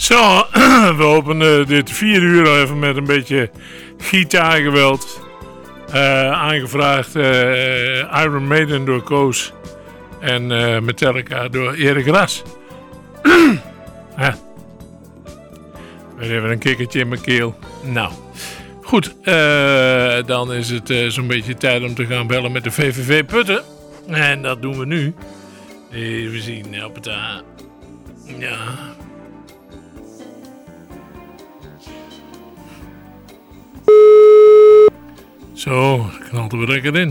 Zo, we openen dit 4 uur al even met een beetje gitaargeweld. Aangevraagd Iron Maiden door Koos en Metallica door Erik Ras. Ja. Weer even een kikkertje in mijn keel. Nou, goed. Dan is het zo'n beetje tijd om te gaan bellen met de VVV Putten. En dat doen we nu. Even zien op het A. Ja. Zo, knalt er lekker in.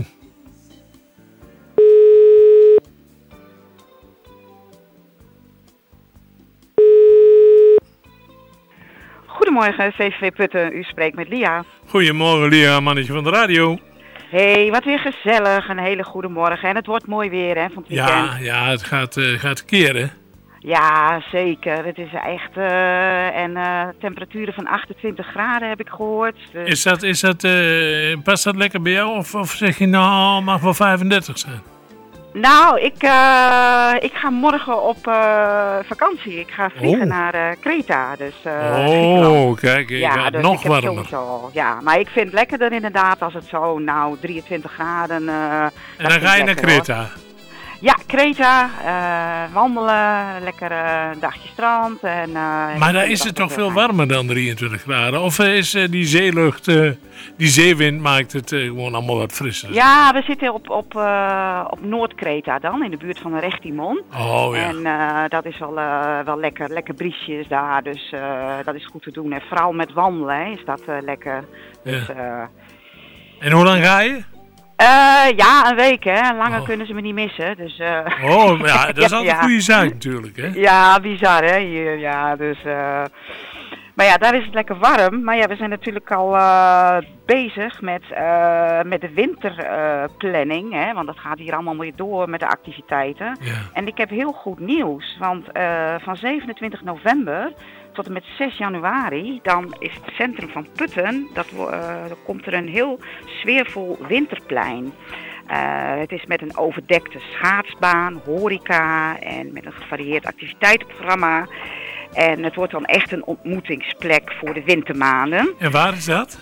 Goedemorgen, VVV Putten. U spreekt met Lia. Goedemorgen, Lia, mannetje van de radio. Hey, wat weer gezellig. Een hele goede morgen. En het wordt mooi weer, hè, van het weekend. Ja, het gaat keren. Ja, zeker. Het is echt... temperaturen van 28 graden heb ik gehoord. Dus... Past dat lekker bij jou? Of zeg je nou, mag wel 35 zijn? Nou, ik ga morgen op vakantie. Ik ga vliegen naar Kreta. Dus, kijk, ja, dus nog warmer. Ja, maar ik vind het lekkerder inderdaad als het zo, 23 graden... en dan ga je naar Kreta? Hoor. Ja, Kreta, wandelen, lekker een dagje strand. Maar daar is het toch veel warmer dan 23 graden? Of is die zeelucht, die zeewind maakt het gewoon allemaal wat frisser? Ja, we zitten op Noord-Kreta dan, in de buurt van Rechtimon. Oh ja. En dat is wel lekker briesjes daar, dus dat is goed te doen. En vooral met wandelen is dat lekker. Ja. Dus, en hoe lang ga je? Ja, een week, hè. Langer kunnen ze me niet missen, dus... ja, dat is altijd een goede zaak natuurlijk, hè. Ja, bizar, hè. Hier, ja, dus... Maar ja, daar is het lekker warm. Maar ja, we zijn natuurlijk al bezig met de winterplanning, hè. Want dat gaat hier allemaal weer door met de activiteiten. Ja. En ik heb heel goed nieuws, want van 27 november... tot en met 6 januari, dan is het centrum van Putten, dan komt er een heel sfeervol winterplein. Het is met een overdekte schaatsbaan, horeca en met een gevarieerd activiteitenprogramma. En het wordt dan echt een ontmoetingsplek voor de wintermaanden. En waar is dat?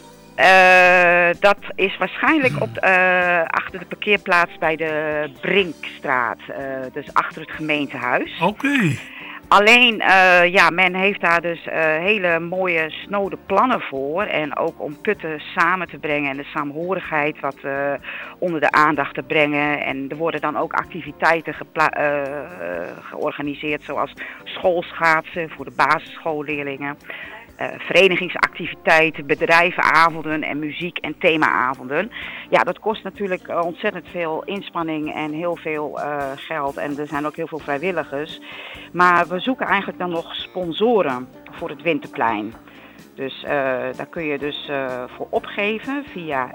Dat is waarschijnlijk achter de parkeerplaats bij de Brinkstraat, dus achter het gemeentehuis. Oké. Alleen, men heeft daar dus hele mooie snode plannen voor. En ook om Putten samen te brengen en de saamhorigheid wat onder de aandacht te brengen. En er worden dan ook activiteiten georganiseerd zoals schoolschaatsen voor de basisschoolleerlingen. Verenigingsactiviteiten, bedrijvenavonden en muziek- en themaavonden. Ja, dat kost natuurlijk ontzettend veel inspanning en heel veel geld. En er zijn ook heel veel vrijwilligers. Maar we zoeken eigenlijk dan nog sponsoren voor het Winterplein. Dus daar kun je dus voor opgeven via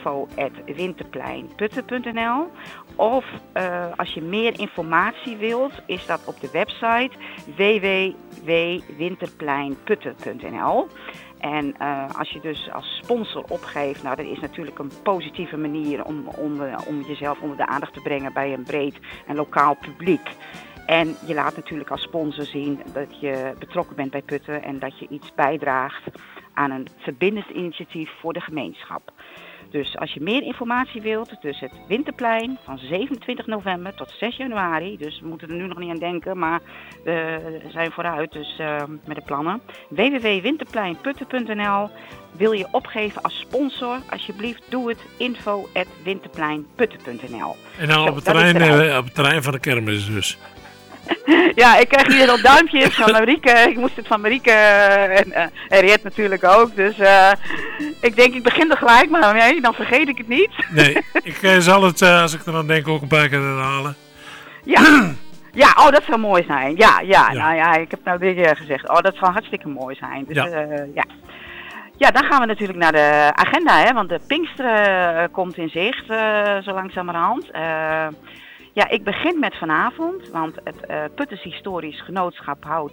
info@winterpleinputten.nl. Of als je meer informatie wilt, is dat op de website www.winterpleinputten.nl. En als je dus als sponsor opgeeft, nou dat is natuurlijk een positieve manier om jezelf onder de aandacht te brengen bij een breed en lokaal publiek. En je laat natuurlijk als sponsor zien dat je betrokken bent bij Putten en dat je iets bijdraagt aan een verbindend initiatief voor de gemeenschap. Dus als je meer informatie wilt, dus het Winterplein van 27 november tot 6 januari. Dus we moeten er nu nog niet aan denken, maar we zijn vooruit dus met de plannen. www.winterpleinputten.nl. Wil je opgeven als sponsor? Alsjeblieft, doe het info@winterpleinputten.nl. En dan op het terrein van de kermis dus. Ja, ik krijg hier al duimpjes van Marieke. Ik moest het van Marieke en Riet natuurlijk ook. Dus ik denk, ik begin er gelijk maar mee. Dan vergeet ik het niet. Nee, ik zal het, als ik er aan denk, ook een paar keer herhalen. Ja. Ja, oh, dat zou mooi zijn. Ja. Nou ja, ik heb nou 3 keer gezegd. Oh, dat zou hartstikke mooi zijn. Dus ja. Ja, dan gaan we natuurlijk naar de agenda, hè. Want de Pinksteren komt in zicht, zo langzamerhand. Ja, ik begin met vanavond, want het Puttens Historisch Genootschap houdt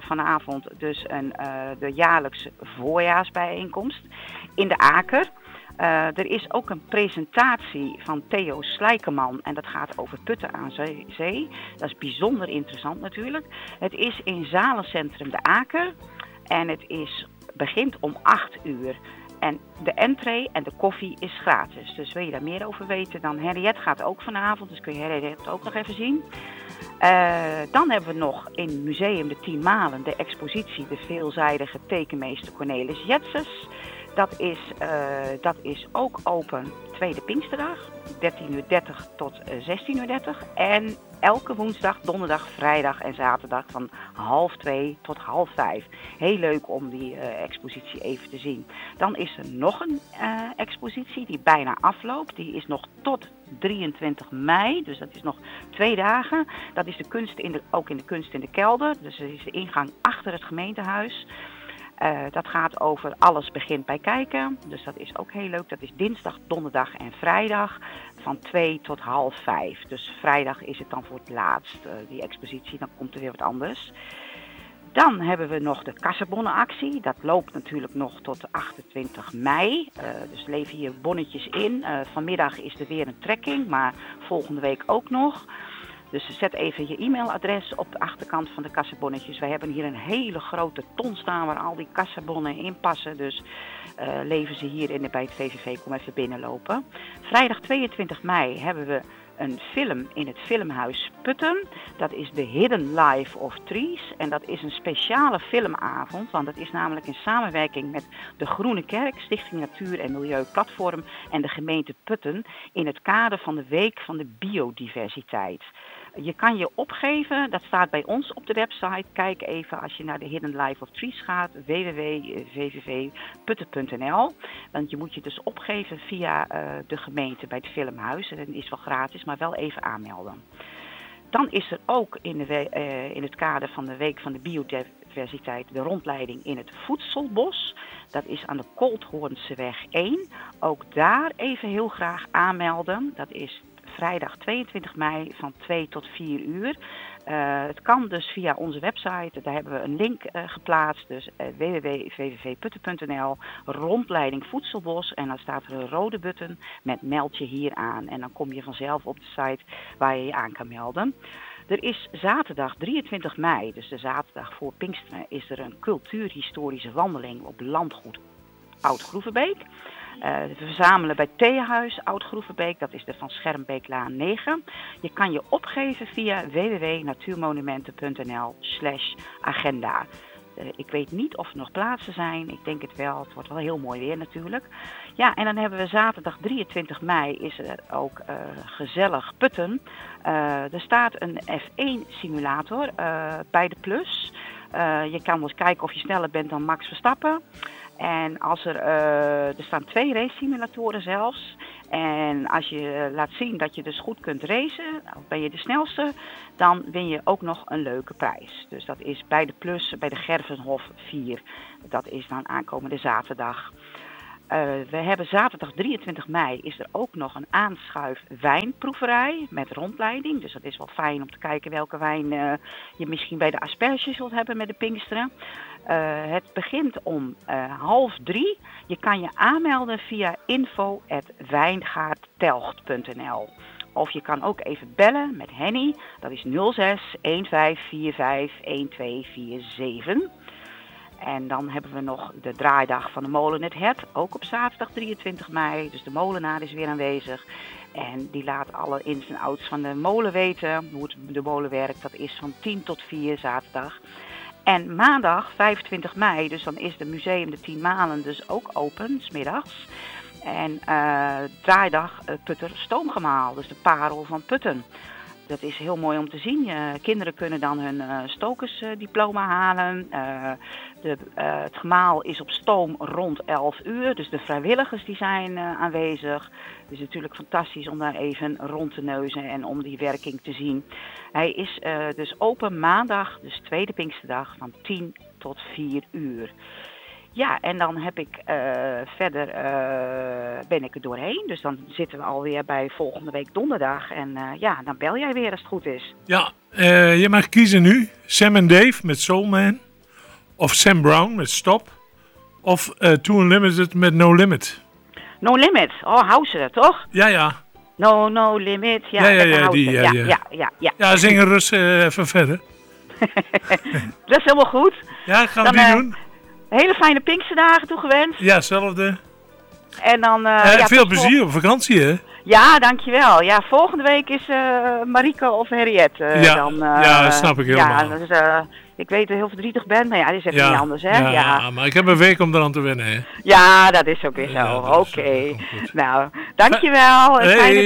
vanavond dus de jaarlijkse voorjaarsbijeenkomst in de Aker. Er is ook een presentatie van Theo Slijkerman en dat gaat over Putten aan Zee. Dat is bijzonder interessant natuurlijk. Het is in Zalencentrum De Aker en het begint om 8 uur. En de entree en de koffie is gratis. Dus wil je daar meer over weten, dan Henriette gaat ook vanavond. Dus kun je Henriette ook nog even zien. Dan hebben we nog in het museum de 10 Malen de expositie De veelzijdige tekenmeester Cornelis Jetses. Dat is ook open tweede Pinksterdag, 13:30 tot 16:30. En elke woensdag, donderdag, vrijdag en zaterdag van 1:30 tot 4:30. Heel leuk om die expositie even te zien. Dan is er nog een expositie die bijna afloopt. Die is nog tot 23 mei, dus dat is nog 2 dagen. Dat is de kunst ook in de kunst in de kelder. Dus dat is de ingang achter het gemeentehuis. Dat gaat over Alles begint bij kijken. Dus dat is ook heel leuk. Dat is dinsdag, donderdag en vrijdag van 2 tot 4:30. Dus vrijdag is het dan voor het laatst, die expositie. Dan komt er weer wat anders. Dan hebben we nog de kassabonnenactie. Dat loopt natuurlijk nog tot de 28 mei. Dus leven hier bonnetjes in. Vanmiddag is er weer een trekking, maar volgende week ook nog. Dus zet even je e-mailadres op de achterkant van de kassabonnetjes. Wij hebben hier een hele grote ton staan waar al die kassabonnen in passen. Dus leven ze hier bij het VVV. Kom even binnenlopen. Vrijdag 22 mei hebben we een film in het Filmhuis Putten. Dat is The Hidden Life of Trees. En dat is een speciale filmavond. Want dat is namelijk in samenwerking met de Groene Kerk, Stichting Natuur en Milieu Platform en de gemeente Putten in het kader van de Week van de Biodiversiteit. Je kan je opgeven, dat staat bij ons op de website. Kijk even als je naar de Hidden Life of Trees gaat, www.vvvputten.nl. Want je moet je dus opgeven via de gemeente bij het Filmhuis. En dat is wel gratis, maar wel even aanmelden. Dan is er ook in het kader van de Week van de Biodiversiteit de rondleiding in het Voedselbos. Dat is aan de Koolthoornseweg 1. Ook daar even heel graag aanmelden. Dat is vrijdag 22 mei van 2 tot 4 uur. Het kan dus via onze website. Daar hebben we een link geplaatst. Dus www.vvvputten.nl rondleiding Voedselbos. En dan staat er een rode button met meld je hier aan. En dan kom je vanzelf op de site waar je je aan kan melden. Er is zaterdag 23 mei, dus de zaterdag voor Pinksteren, is er een cultuurhistorische wandeling op landgoed Oud-Groevenbeek. We verzamelen bij Theehuis Oud-Groevenbeek, dat is de Van Schermbeeklaan 9. Je kan je opgeven via www.natuurmonumenten.nl/agenda. Ik weet niet of er nog plaatsen zijn, ik denk het wel, het wordt wel heel mooi weer natuurlijk. Ja, en dan hebben we zaterdag 23 mei is er ook gezellig Putten. Er staat een F1 simulator bij de Plus. Je kan dus kijken of je sneller bent dan Max Verstappen. En er staan 2 race simulatoren zelfs. En als je laat zien dat je dus goed kunt racen, of ben je de snelste, dan win je ook nog een leuke prijs. Dus dat is bij de Plus, bij de Gervenhof 4. Dat is dan aankomende zaterdag. We hebben zaterdag 23 mei is er ook nog een aanschuif wijnproeverij met rondleiding. Dus dat is wel fijn om te kijken welke wijn je misschien bij de asperges zult hebben met de Pinksteren. Het begint om 2:30. Je kan je aanmelden via info@wijngaardtelgt.nl. Of je kan ook even bellen met Henny. Dat is 06 1545 1247. En dan hebben we nog de draaidag van de molen Het Hert, ook op zaterdag 23 mei. Dus de molenaar is weer aanwezig. En die laat alle ins en outs van de molen weten, hoe de molen werkt. Dat is van 10 tot 4 zaterdag. En maandag 25 mei, dus dan is het museum de 10 Malen dus ook open, 's middags. En draaidag Putter Stoomgemaal, dus de parel van Putten. Dat is heel mooi om te zien. Kinderen kunnen dan hun stokersdiploma halen. Het gemaal is op stoom rond 11 uur. Dus de vrijwilligers die zijn aanwezig. Het is natuurlijk fantastisch om daar even rond te neuzen en om die werking te zien. Hij is dus open maandag, dus tweede Pinksterdag, van 10 tot 4 uur. Ja, en dan heb ik verder ben ik er doorheen. Dus dan zitten we alweer bij volgende week donderdag. En ja, dan bel jij weer als het goed is. Ja, je mag kiezen nu. Sam en Dave met Soulman. Of Sam Brown met Stop. Of Too Unlimited met No Limit. No Limit. Oh, House, toch? Ja. No Limit. Ja, Ja, die. Ja. Ja, zing rust even verder. Dat is helemaal goed. Ja, gaan we die doen? Hele fijne Pinksterdagen toegewenst. Ja, hetzelfde. En dan... veel plezier op vakantie, hè? Ja, dankjewel. Ja, volgende week is Marike of Henriette dan... dat snap ik helemaal. Ja, dus, ik weet dat ik heel verdrietig ben, maar ja, dat is even niet anders, hè? Ja, maar ik heb een week om eraan te wennen, hè? Ja, dat is ook weer zo. Oké. Nou, dankjewel. Een fijne